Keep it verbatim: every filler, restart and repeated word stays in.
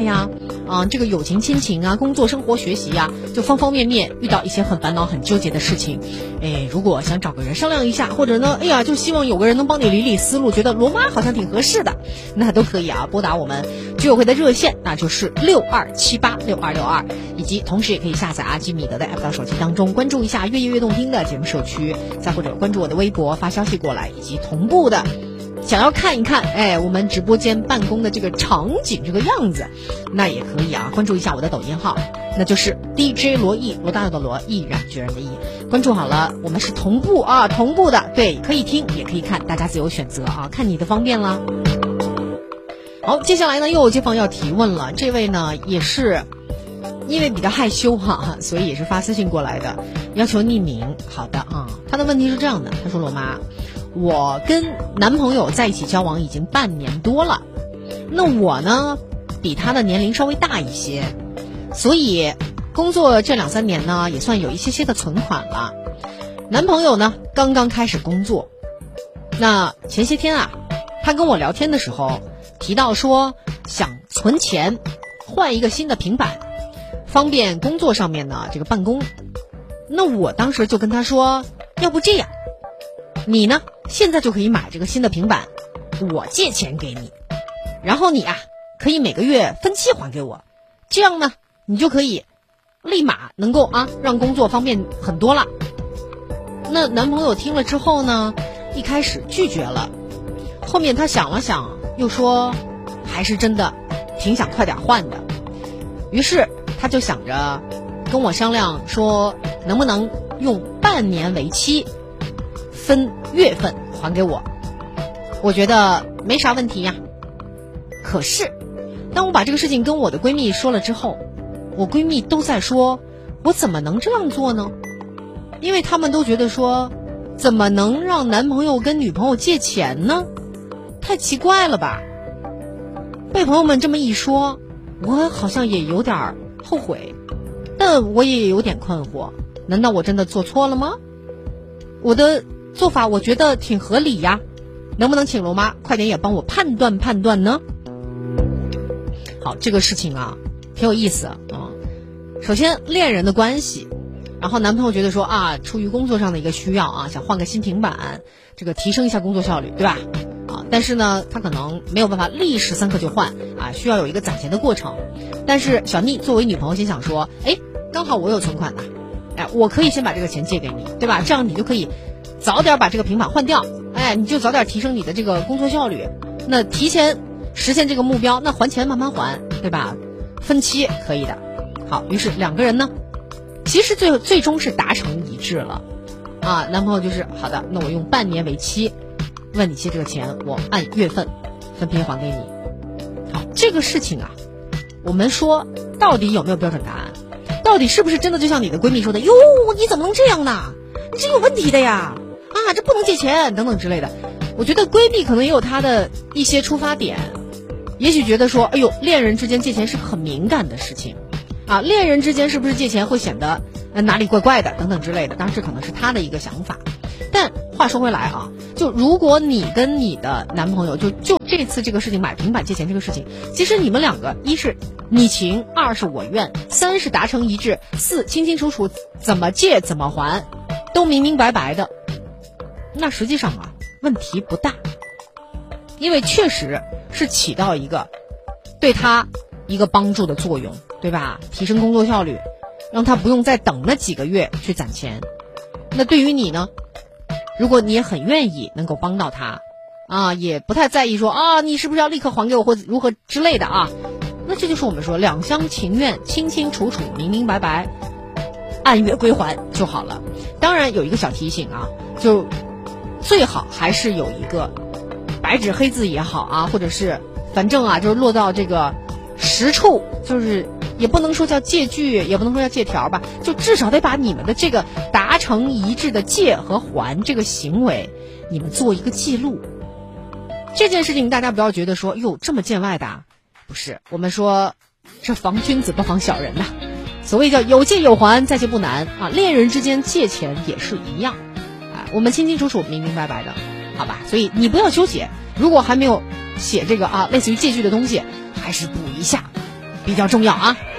呀，啊、呃，这个友情、亲情啊，工作、生活、学习啊，就方方面面遇到一些很烦恼、很纠结的事情，哎，如果想找个人商量一下，或者呢，哎呀，就希望有个人能帮你理理思路，觉得罗妈好像挺合适的，那都可以啊，拨打我们居委会的热线，那就是六二七八六二六二，以及同时也可以下载阿基米德的 app 到手机当中，关注一下越夜越动听的节目社区，再或者关注我的微博发消息过来，以及同步的。想要看一看，哎，我们直播间办公的这个场景这个样子，那也可以啊，关注一下我的抖音号，那就是 D J 罗毅，罗大佑的罗，毅然决然的毅，关注好了，我们是同步啊，同步的，对，可以听也可以看，大家自由选择啊，看你的方便啦。好，接下来呢又有街坊要提问了，这位呢也是因为比较害羞哈，所以也是发私信过来的，要求匿名。好的啊，他的问题是这样的，他说罗妈，我跟男朋友在一起交往已经半年多了，那我呢比他的年龄稍微大一些，所以工作这两三年呢也算有一些些的存款了。男朋友呢刚刚开始工作，那前些天啊他跟我聊天的时候提到说想存钱换一个新的平板，方便工作上面呢这个办公。那我当时就跟他说，要不这样，你呢现在就可以买这个新的平板，我借钱给你，然后你啊可以每个月分期还给我，这样呢你就可以立马能够啊让工作方便很多了。那男朋友听了之后呢，一开始拒绝了，后面他想了想又说还是真的挺想快点换的，于是他就想着跟我商量说能不能用半年为期，分月份还给我。我觉得没啥问题呀。可是当我把这个事情跟我的闺蜜说了之后，我闺蜜都在说我怎么能这样做呢？因为他们都觉得说怎么能让男朋友跟女朋友借钱呢？太奇怪了吧。被朋友们这么一说，我好像也有点后悔，但我也有点困惑，难道我真的做错了吗？我的做法我觉得挺合理呀，能不能请罗妈快点也帮我判断判断呢？好，这个事情啊挺有意思啊。首先恋人的关系，然后男朋友觉得说啊，出于工作上的一个需要啊，想换个新平板，这个提升一下工作效率，对吧？啊，但是呢他可能没有办法立时三刻就换啊，需要有一个攒钱的过程。但是小妮作为女朋友心想说，哎，刚好我有存款呢，哎，我可以先把这个钱借给你，对吧？这样你就可以早点把这个平板换掉，哎，你就早点提升你的这个工作效率，那提前实现这个目标，那还钱慢慢还，对吧？分期可以的。好，于是两个人呢其实最最终是达成一致了啊，男朋友就是好的，那我用半年为期，问你借这个钱，我按月份分批还给你。好，这个事情啊，我们说到底有没有标准答案？到底是不是真的就像你的闺蜜说的，哟，你怎么能这样呢？你这有问题的呀，啊，这不能借钱等等之类的。我觉得闺蜜可能也有她的一些出发点，也许觉得说，哎呦，恋人之间借钱是个很敏感的事情啊，恋人之间是不是借钱会显得、呃、哪里怪怪的等等之类的，当然这可能是她的一个想法。但话说回来啊，就如果你跟你的男朋友就就这次这个事情买平板借钱这个事情，其实你们两个一是你情，二是我愿，三是达成一致，四清清楚楚怎么借怎么还都明明白白的，那实际上啊问题不大，因为确实是起到一个对他一个帮助的作用，对吧？提升工作效率，让他不用再等那几个月去攒钱。那对于你呢，如果你也很愿意能够帮到他啊，也不太在意说啊你是不是要立刻还给我或如何之类的啊，那这就是我们说两厢情愿，清清楚楚明明白白按月归还就好了。当然有一个小提醒啊，就最好还是有一个白纸黑字也好啊，或者是反正啊就是落到这个实处，就是也不能说叫借据，也不能说叫借条吧，就至少得把你们的这个达成一致的借和还这个行为你们做一个记录。这件事情大家不要觉得说哟这么见外的啊，不是，我们说这防君子不防小人呐、啊。所谓叫有借有还，再借不难啊，恋人之间借钱也是一样啊，我们清清楚楚明明白白的，好吧？所以你不要纠结，如果还没有写这个啊类似于借据的东西，还是补一下， 比较重要啊。